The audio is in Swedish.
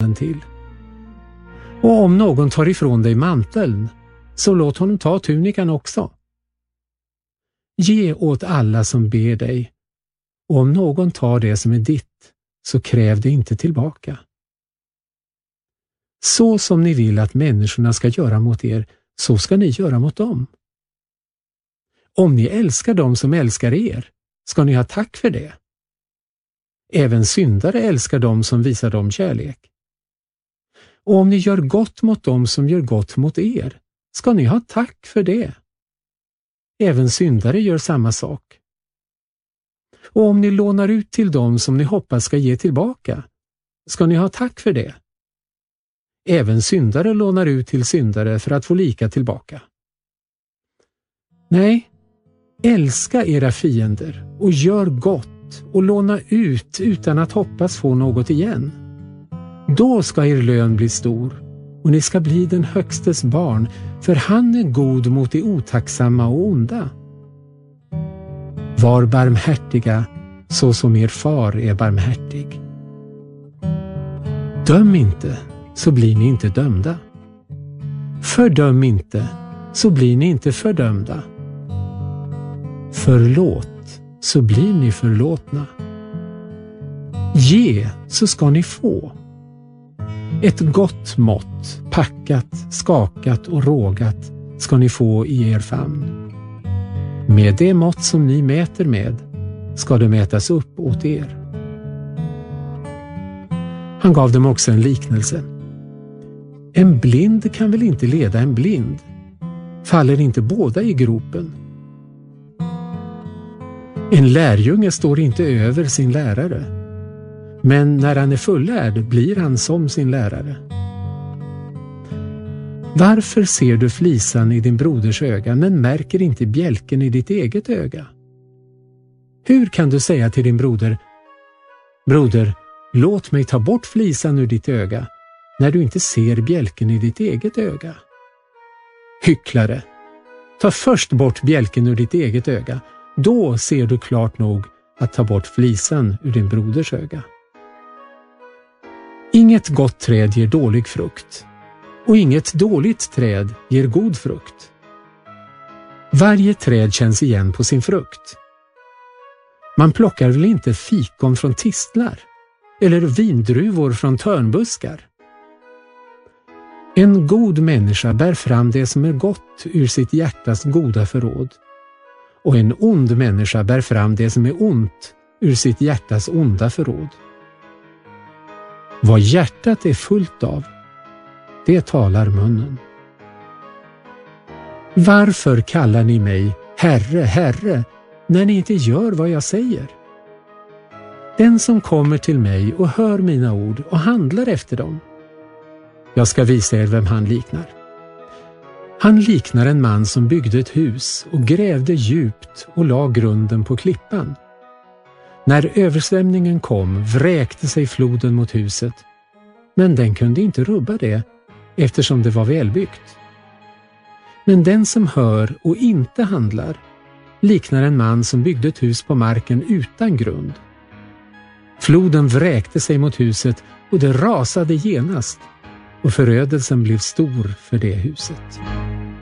den till. Och om någon tar ifrån dig manteln, så låt honom ta tunikan också. Ge åt alla som ber dig, och om någon tar det som är ditt, så kräv det inte tillbaka. Så som ni vill att människorna ska göra mot er, så ska ni göra mot dem. Om ni älskar dem som älskar er, ska ni ha tack för det. Även syndare älskar dem som visar dem kärlek. Och om ni gör gott mot dem som gör gott mot er, ska ni ha tack för det. Även syndare gör samma sak. Och om ni lånar ut till dem som ni hoppas ska ge tillbaka, ska ni ha tack för det. Även syndare lånar ut till syndare för att få lika tillbaka. Nej, älska era fiender och gör gott och låna ut utan att hoppas få något igen. Då ska er lön bli stor och ni ska bli den högstes barn, för han är god mot de otacksamma och onda. Var barmhärtiga så som er far är barmhärtig. Döm inte, så blir ni inte dömda. Fördöm inte, så blir ni inte fördömda. Förlåt, så blir ni förlåtna. Ge, så ska ni få. Ett gott mått, packat, skakat och rågat, ska ni få i er famn. Med det mått som ni mäter med, ska det mätas upp åt er. Han gav dem också en liknelse. En blind kan väl inte leda en blind? Faller inte båda i gropen? En lärjunge står inte över sin lärare, men när han är fullärd blir han som sin lärare. Varför ser du flisan i din broders öga men märker inte bjälken i ditt eget öga? Hur kan du säga till din broder: broder, låt mig ta bort flisan ur ditt öga, när du inte ser bjälken i ditt eget öga? Hycklare, ta först bort bjälken ur ditt eget öga, då ser du klart nog att ta bort flisan ur din broders öga. Inget gott träd ger dålig frukt, och inget dåligt träd ger god frukt. Varje träd känns igen på sin frukt. Man plockar väl inte fikon från tistlar, eller vindruvor från törnbuskar? En god människa bär fram det som är gott ur sitt hjärtas goda förråd, och en ond människa bär fram det som är ont ur sitt hjärtas onda förråd. Vad hjärtat är fullt av, det talar munnen. Varför kallar ni mig Herre, Herre, när ni inte gör vad jag säger? Den som kommer till mig och hör mina ord och handlar efter dem, jag ska visa er vem han liknar. Han liknar en man som byggde ett hus och grävde djupt och la grunden på klippan. När översvämningen kom vräkte sig floden mot huset, men den kunde inte rubba det eftersom det var välbyggt. Men den som hör och inte handlar liknar en man som byggde ett hus på marken utan grund. Floden vräkte sig mot huset och det rasade genast, och förödelsen blev stor för det huset.